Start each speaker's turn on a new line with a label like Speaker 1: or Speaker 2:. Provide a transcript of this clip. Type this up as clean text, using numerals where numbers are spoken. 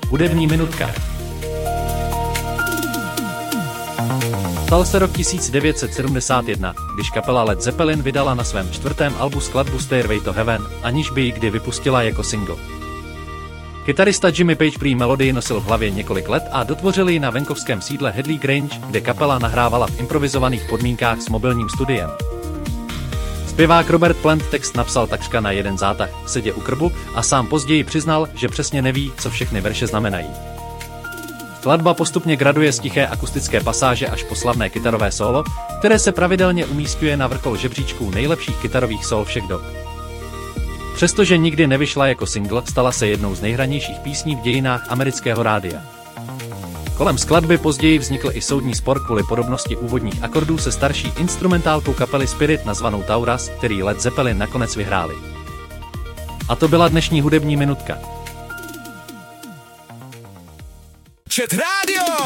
Speaker 1: Hudební minutka. Stal se rok 1971, když kapela Led Zeppelin vydala na svém čtvrtém albu skladbu Stairway to Heaven, aniž by ji kdy vypustila jako single. Kytarista Jimmy Page prý melodii nosil v hlavě několik let a dotvořil ji na venkovském sídle Headley Grange, kde kapela nahrávala v improvizovaných podmínkách s mobilním studiem. Zpěvák Robert Plant text napsal takřka na jeden zátah, sedě u krbu, a sám později přiznal, že přesně neví, co všechny verše znamenají. Skladba postupně graduje z tiché akustické pasáže až po slavné kytarové sólo, které se pravidelně umísťuje na vrchol žebříčků nejlepších kytarových sól všech dob. Přestože nikdy nevyšla jako single, stala se jednou z nejhranějších písní v dějinách amerického rádia. Kolem skladby později vznikl i soudní spor kvůli podobnosti úvodních akordů se starší instrumentálkou kapely Spirit nazvanou Taurus, který Led Zeppelin nakonec vyhráli. A to byla dnešní hudební minutka.
Speaker 2: Chat Radio!